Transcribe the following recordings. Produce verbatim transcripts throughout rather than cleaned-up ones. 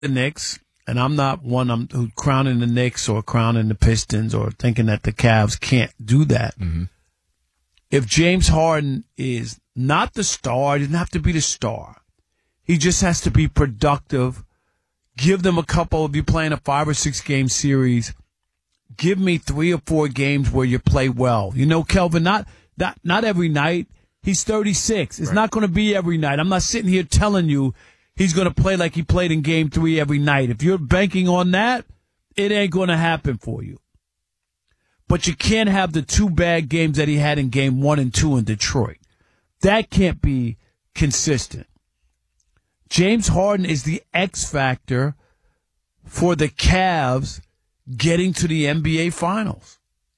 the Knicks, and I'm not one I'm who crowning the Knicks or crowning the Pistons or thinking that the Cavs can't do that. Mm-hmm. If James Harden is not the star, he doesn't have to be the star. He just has to be productive. Give them a couple, if you're playing a five or six game series, give me three or four games where you play well. You know, Kelvin, not not, not every night. He's thirty-six. It's right. Not going to be every night. I'm not sitting here telling you he's going to play like he played in game three every night. If you're banking on that, it ain't going to happen for you. But you can't have the two bad games that he had in game one and two in Detroit. That can't be consistent. James Harden is the X factor for the Cavs getting to the N B A Finals.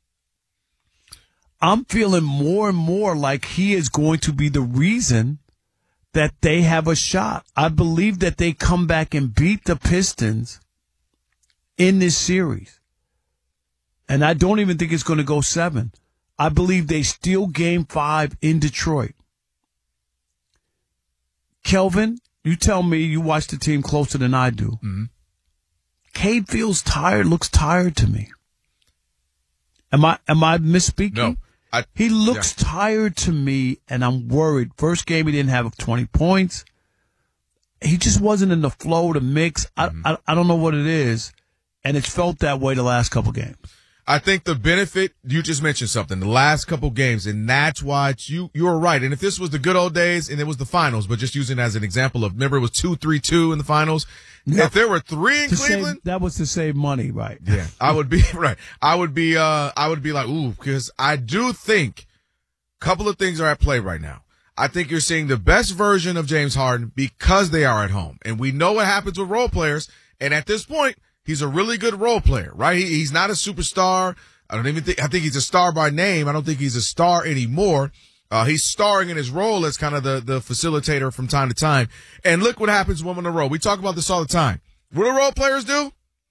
I'm feeling more and more like he is going to be the reason that they have a shot. I believe that they come back and beat the Pistons in this series. And I don't even think it's going to go seven. I believe they steal game five in Detroit. Kelvin, you tell me, you watch the team closer than I do. Mm-hmm. Cade feels tired, looks tired to me. Am I am I misspeaking? No. I, he looks yeah. tired to me, and I'm worried. First game, he didn't have twenty points. He just wasn't in the flow, the mix. Mm-hmm. I, I I don't know what it is, and it's felt that way the last couple games. I think the benefit, you just mentioned something, the last couple games, and that's why it's, you, you were right. And if this was the good old days and it was the finals, but just using it as an example of, remember it was two three two in the finals? No, if there were three in Cleveland. Save, that was to save money, right? Yeah, I would be, right. I would be, uh, I would be like, ooh, because I do think a couple of things are at play right now. I think you're seeing the best version of James Harden because they are at home. And we know what happens with role players. And at this point, he's a really good role player, right? He, he's not a superstar. I don't even think, I think he's a star by name. I don't think he's a star anymore. Uh, he's starring in his role as kind of the, the facilitator from time to time. And look what happens when on the road. We talk about this all the time. What do role players do?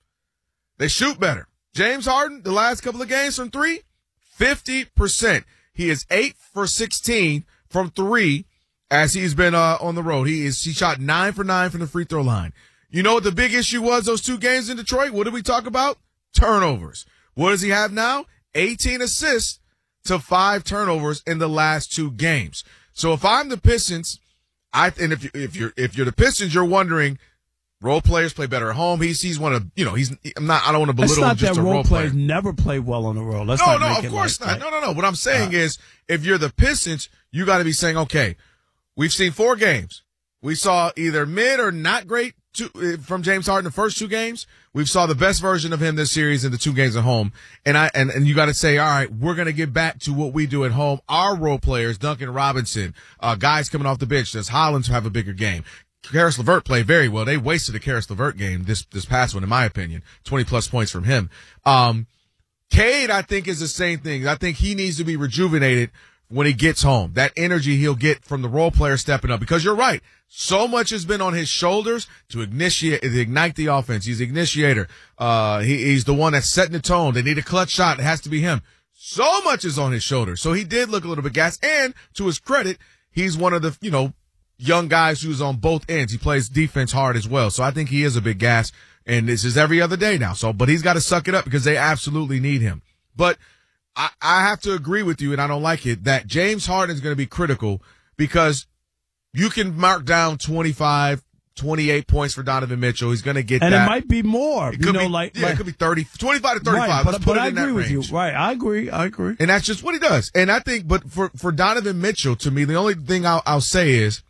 They shoot better. James Harden, the last couple of games from three, fifty percent. He is eight for sixteen from three as he's been, uh, on the road. He is, he shot nine for nine from the free throw line. You know what the big issue was those two games in Detroit? What did we talk about? Turnovers. What does he have now? eighteen assists to five turnovers in the last two games. So if I'm the Pistons, I and if you, if you're if you're the Pistons, you're wondering role players play better at home. He's he's one of you know he's I'm not I don't want to belittle him just a role player. Players never play well on the road. Let's no, not no, make of it course like not. that. No, no, no. What I'm saying Uh, is, if you're the Pistons, you got to be saying, okay, we've seen four games. We saw either mid or not great two, uh, from James Harden the first two games. We've saw the best version of him this series in the two games at home. And I, and, and you got to say, all right, we're going to get back to what we do at home. Our role players, Duncan Robinson, uh, guys coming off the bench. Does Hollins have a bigger game? Karis LeVert played very well. They wasted a Karis LeVert game this, this past one, in my opinion. twenty plus points from him. Um, Cade, I think, is the same thing. I think he needs to be rejuvenated when he gets home. That energy he'll get from the role player stepping up. Because you're right. So much has been on his shoulders to initiate, to ignite the offense. He's the initiator. Uh, he, he's the one that's setting the tone. They need a clutch shot. It has to be him. So much is on his shoulders. So he did look a little bit gassed. And to his credit, he's one of the, you know, young guys who's on both ends. He plays defense hard as well. So I think he is a big gas. And this is every other day now. So, but he's got to suck it up because they absolutely need him. But I, I have to agree with you, and I don't like it, that James Harden is going to be critical because you can mark down twenty-five, twenty-eight points for Donovan Mitchell. He's going to get and that. And it might be more. It you could know, be, like, yeah, like, it could be thirty, twenty-five to thirty-five. Right, Let's but, put but it I in agree that with range. you. Right, I agree. I agree. And that's just what he does. And I think, but for, for Donovan Mitchell, to me, the only thing I'll, I'll say is,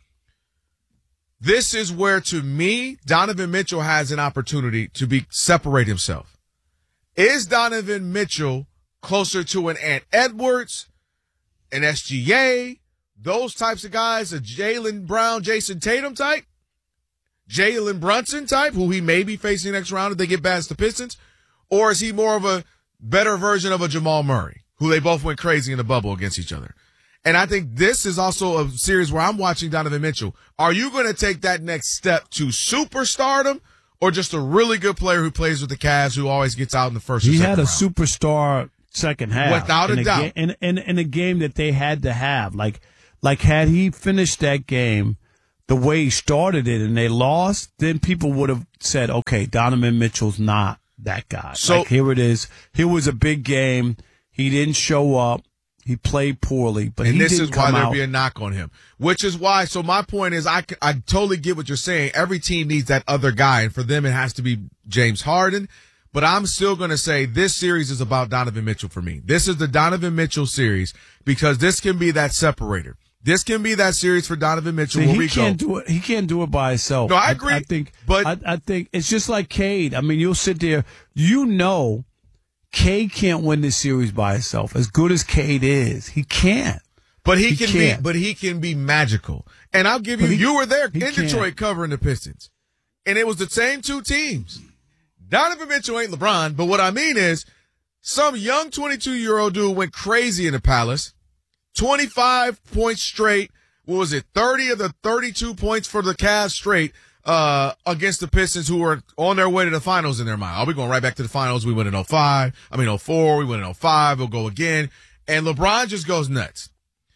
this is where, to me, Donovan Mitchell has an opportunity to be separate himself. Is Donovan Mitchell closer to an Ant Edwards, an S G A, those types of guys, a Jaylen Brown, Jason Tatum type, Jalen Brunson type, who he may be facing next round if they get past the Pistons? Or is he more of a better version of a Jamal Murray, who they both went crazy in the bubble against each other? And I think this is also a series where I'm watching Donovan Mitchell. Are you going to take that next step to superstardom, or just a really good player who plays with the Cavs who always gets out in the first or He second had a round? superstar second half. Without a in doubt. Ga- in, in, in a game that they had to have. Like, like had he finished that game the way he started it and they lost, then people would have said, okay, Donovan Mitchell's not that guy. So like, here it is. Here was a big game. He didn't show up. He played poorly, but and he this didn't is why come there'd out. be a knock on him. Which is why, so my point is, I, I totally get what you're saying. Every team needs that other guy, and for them it has to be James Harden. But I'm still going to say this series is about Donovan Mitchell for me. This is the Donovan Mitchell series because this can be that separator. This can be that series for Donovan Mitchell See, where he we can't go. do it. He can't do it by himself. No, I agree. I, I think, but I, I think it's just like Cade. I mean, you'll sit there. You know, Cade can't win this series by himself. As good as Cade is, he can't. But he, he can can't. be. But he can be magical. And I'll give you. He, you were there in can't. Detroit covering the Pistons, and it was the same two teams. Donovan Mitchell ain't LeBron, but what I mean is, some young twenty-two-year-old dude went crazy in the Palace, twenty-five points straight. What was it? thirty of the thirty-two points for the Cavs straight uh, against the Pistons, who were on their way to the finals in their mind. Are we going right back to the finals? We went in oh five. I mean oh four. We went in oh five. We'll go again. And LeBron just goes nuts.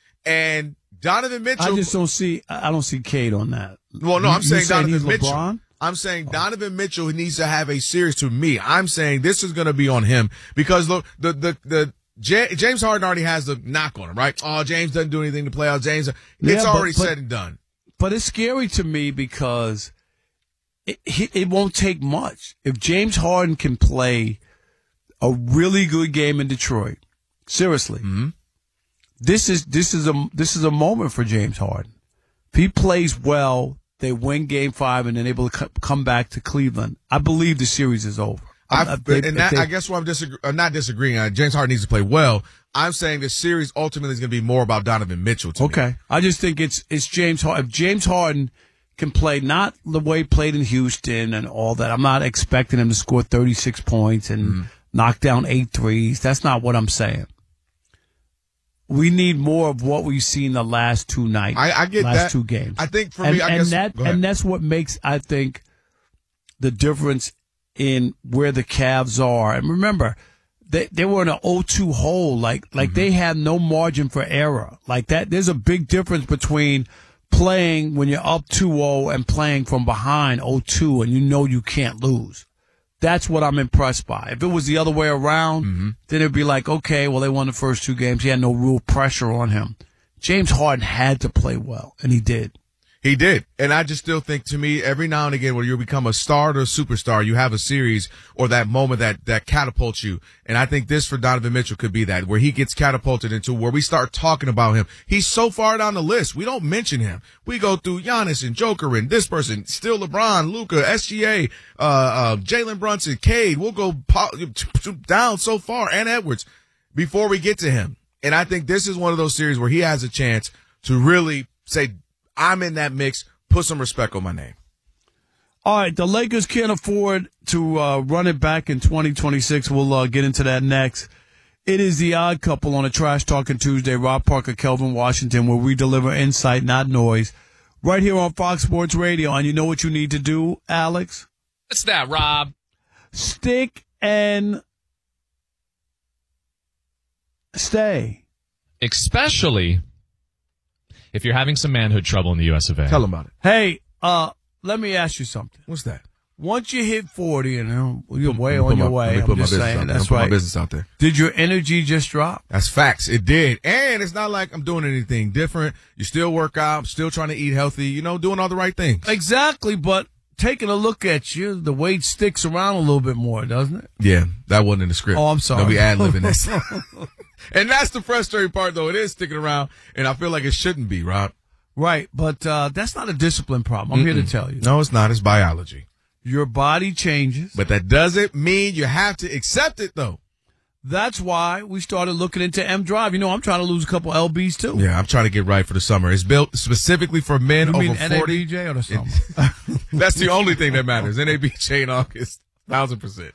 And Donovan Mitchell. I just don't see. I don't see Cade on that. Well, no, you, I'm saying, saying Donovan he's Mitchell. LeBron? I'm saying Donovan Mitchell needs to have a series. To me, I'm saying this is going to be on him because look, the the the J- James Harden already has the knock on him, right? Oh, James doesn't do anything to play out. James, it's yeah, but, already but, said and done. But it's scary to me because it, it it won't take much. If James Harden can play a really good game in Detroit, seriously, mm-hmm. this is this is a this is a moment for James Harden. If he plays well, they win Game Five and then able to come back to Cleveland. I believe the series is over. I, they, and that, they, I guess what I'm disagree, I'm not disagreeing. Uh, James Harden needs to play well. I'm saying the series ultimately is going to be more about Donovan Mitchell. To okay, me. I just think it's it's James Harden. If James Harden can play not the way he played in Houston and all that, I'm not expecting him to score thirty-six points and mm. knock down eight threes. That's not what I'm saying. We need more of what we've seen the last two nights. I, I get last that. two games. I think for and, me, I and guess, that and that's what makes I think the difference in where the Cavs are. And remember, they they were in an oh two hole. Like like mm-hmm. they had no margin for error. Like that. There's a big difference between playing when you're up two oh and playing from behind oh two and you know you can't lose. That's what I'm impressed by. If it was the other way around, mm-hmm. then it'd be like, okay, well, they won the first two games. He had no real pressure on him. James Harden had to play well, and he did. He did. And I just still think, to me, every now and again, when you become a star or a superstar, you have a series or that moment that, that catapults you. And I think this for Donovan Mitchell could be that, where he gets catapulted into where we start talking about him. He's so far down the list. We don't mention him. We go through Giannis and Joker and this person, still LeBron, Luka, S G A, uh, uh, Jalen Brunson, Cade. We'll go down so far, and Edwards, before we get to him. And I think this is one of those series where he has a chance to really say, I'm in that mix. Put some respect on my name. All right, the Lakers can't afford to uh, run it back in twenty twenty-six. We'll uh, get into that next. It is the Odd Couple on a Trash Talking Tuesday. Rob Parker, Kelvin Washington, where we deliver insight, not noise, right here on Fox Sports Radio. And you know what you need to do, Alex? What's that, Rob? Stick and stay. Especially if you're having some manhood trouble in the U S of A. Tell them about it. Hey, uh, let me ask you something. What's that? Once you hit forty, and you know, you're Put- way put on my- your way, let me I'm put my just business saying, out there. that's I'll put right. my business out there. Did your energy just drop? That's facts. It did. And it's not like I'm doing anything different. You still work out, still trying to eat healthy, you know, doing all the right things. Exactly, but taking a look at you, the weight sticks around a little bit more, doesn't it? Yeah, that wasn't in the script. Oh, I'm sorry. Don't be ad-libbing this. And that's the frustrating part, though. It is sticking around, and I feel like it shouldn't be, Rob. Right, but uh, that's not a discipline problem. I'm Mm-mm. here to tell you. No, it's not. It's biology. Your body changes. But that doesn't mean you have to accept it, though. That's why we started looking into M Drive. You know, I'm trying to lose a couple L Bs, too. Yeah, I'm trying to get right for the summer. It's built specifically for men You over mean forty. N A B J or something? That's the only thing that matters. N A B J in August. Thousand percent.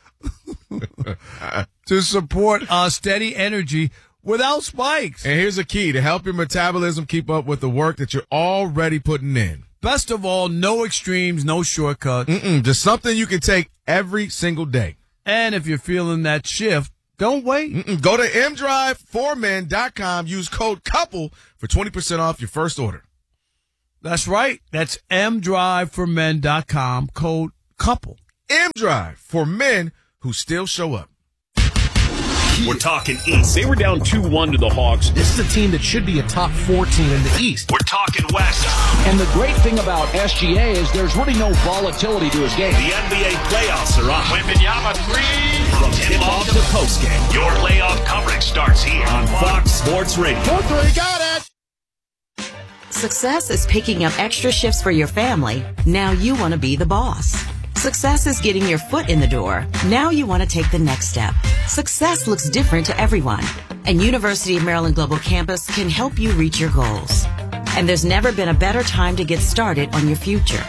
To support uh, steady energy without spikes. And here's a key to help your metabolism keep up with the work that you're already putting in. Best of all, no extremes, no shortcuts. Mm-mm, just something you can take every single day. And if you're feeling that shift, don't wait. Mm-mm, go to m drive for men dot com. Use code COUPLE for twenty percent off your first order. That's right. That's m drive for men dot com, code COUPLE. M-Drive for men who still show up. We're talking East. They were down two one to the Hawks. This is a team that should be a top four team in the East. We're talking West. And the great thing about S G A is there's really no volatility to his game. The N B A playoffs are on. Wembanyama three. From tip-off to postgame, your playoff coverage starts here on Fox Sports Radio. four three, got it! Success is picking up extra shifts for your family. Now you want to be the boss. Success is getting your foot in the door. Now you want to take the next step. Success looks different to everyone, and University of Maryland Global Campus can help you reach your goals. And there's never been a better time to get started on your future.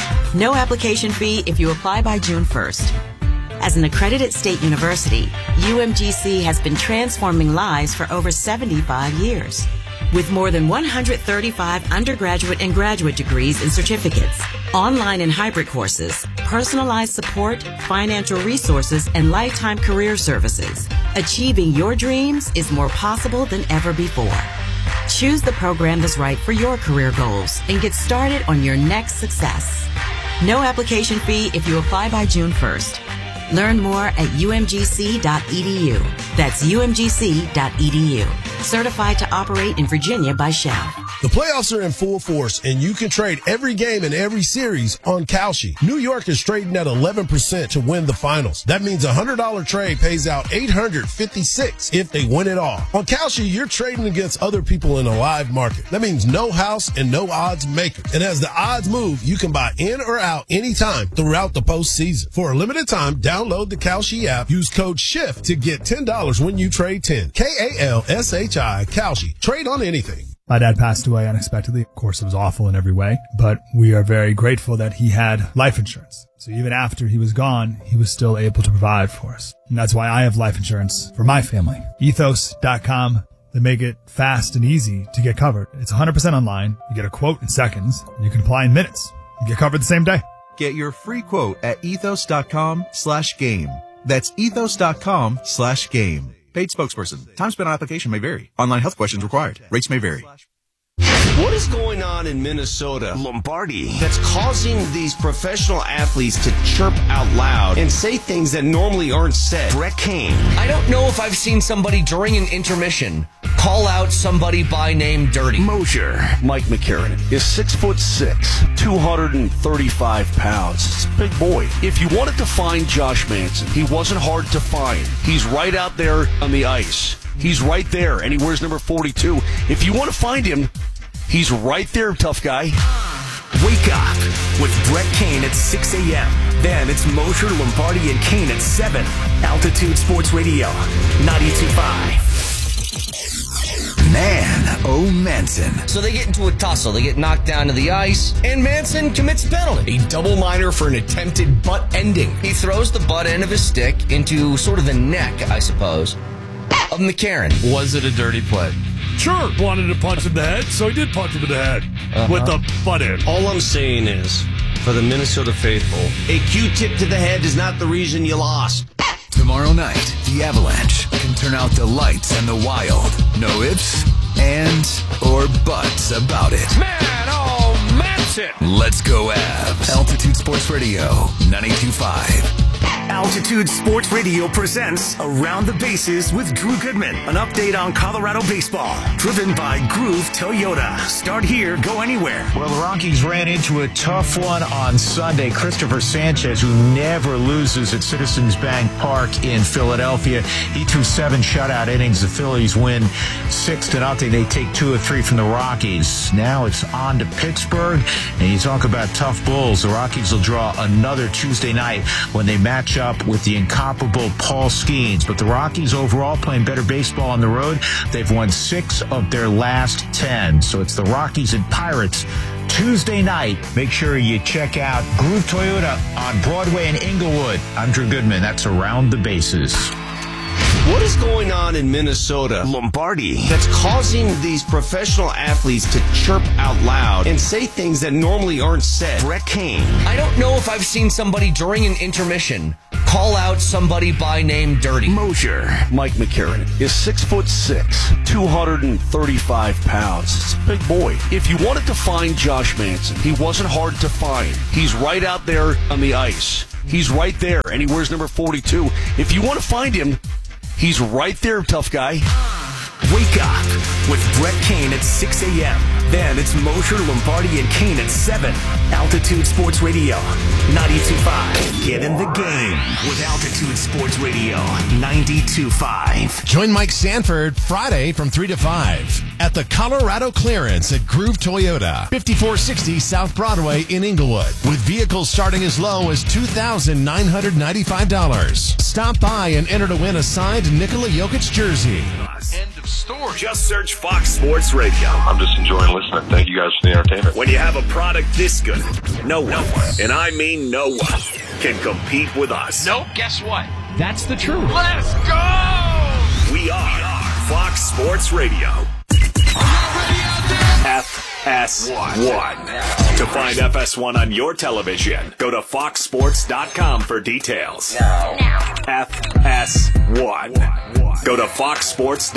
No application fee if you apply by June first. As an accredited state university, U M G C has been transforming lives for over seventy-five years. With more than one hundred thirty-five undergraduate and graduate degrees and certificates, online and hybrid courses, personalized support, financial resources, and lifetime career services, achieving your dreams is more possible than ever before. Choose the program that's right for your career goals and get started on your next success. No application fee if you apply by June first. Learn more at u m g c dot e d u. That's u m g c dot e d u. Certified to operate in Virginia by Shell. The playoffs are in full force, and you can trade every game and every series on Kalshi. New York is trading at eleven percent to win the finals. That means a one hundred dollars trade pays out eight hundred fifty-six dollars if they win it all. On Kalshi, you're trading against other people in a live market. That means no house and no odds makers. And as the odds move, you can buy in or out anytime throughout the postseason. For a limited time, download the Kalshi app. Use code SHIFT to get ten dollars when you trade ten. K A L S H I, Kalshi. Trade on anything. My dad passed away unexpectedly. Of course, it was awful in every way, but we are very grateful that he had life insurance. So even after he was gone, he was still able to provide for us. And that's why I have life insurance for my family. ethos dot com. They make it fast and easy to get covered. It's one hundred percent online. You get a quote in seconds. You can apply in minutes. You get covered the same day. Get your free quote at ethos dot com slash game. That's ethos dot com slash game. Paid spokesperson. Time spent on application may vary. Online health questions required. Rates may vary. What is going on in Minnesota, Lombardi, that's causing these professional athletes to chirp out loud and say things that normally aren't said? Brett Kane. I don't know if I've seen somebody during an intermission call out somebody by name dirty. Mosher. Mike McCarron is six foot six, two hundred thirty-five pounds. It's a big boy. If you wanted to find Josh Manson, he wasn't hard to find. He's right out there on the ice. He's right there, and he wears number forty-two. If you want to find him, he's right there, tough guy. Wake up with Brett Kane at six a.m. Then it's Mosher, Lombardi, and Kane at seven. Altitude Sports Radio, ninety-two point five. Man, oh Manson. So they get into a tussle. They get knocked down to the ice, and Manson commits a penalty. A double minor for an attempted butt ending. He throws the butt end of his stick into sort of the neck, I suppose, of McCarron. Was it a dirty play? Sure, wanted to punch him in the head, so he did punch him in the head uh-huh. with the butt end. All I'm saying is, for the Minnesota faithful, a Q-tip to the head is not the reason you lost. Tomorrow night, the Avalanche can turn out the lights and the wild. No ifs, ands, or buts about it. Man, oh, Manson! Let's go Avs. Altitude Sports Radio, ninety-two point five. Altitude Sports Radio presents Around the Bases with Drew Goodman. An update on Colorado baseball. Driven by Groove Toyota. Start here, go anywhere. Well, the Rockies ran into a tough one on Sunday. Christopher Sanchez, who never loses at Citizens Bank Park in Philadelphia. He threw seven shutout innings. The Phillies win six to nothing. They take two or three from the Rockies. Now it's on to Pittsburgh. And you talk about tough Bulls. The Rockies will draw another Tuesday night when they match up with the incomparable Paul Skeens. But the Rockies overall playing better baseball on the road. They've won six of their last ten. So it's the Rockies and Pirates Tuesday night. Make sure you check out Groove Toyota on Broadway in Inglewood. I'm Drew Goodman. That's Around the Bases. What is going on in Minnesota, Lombardi, that's causing these professional athletes to chirp out loud and say things that normally aren't said? Brett Kane. I don't know if I've seen somebody during an intermission call out somebody by name dirty. Mosher. Mike McCarron is six foot six, two hundred thirty-five pounds. It's a big boy. If you wanted to find Josh Manson, he wasn't hard to find. He's right out there on the ice. He's right there, and he wears number forty-two. If you want to find him, he's right there, tough guy. Wake up with Brett Kane at six a.m. Then it's Mosher, Lombardi, and Kane at seven. Altitude Sports Radio, ninety-two point five. Get in the game with Altitude Sports Radio, ninety-two point five. Join Mike Sanford Friday from three to five at the Colorado Clearance at Groove Toyota, fifty-four sixty South Broadway in Inglewood, with vehicles starting as low as two thousand nine hundred ninety-five dollars. Stop by and enter to win a signed Nikola Jokic jersey. End of story. Just search Fox Sports Radio. I'm just enjoying listening. Thank you guys for the entertainment. When you have a product this good, no one, and I mean no one, can compete with us. Nope, guess what? That's the truth. Let's go! We are Fox Sports Radio. F S one. To find F S one on your television, go to fox sports dot com for details. F S one. Go to fox sports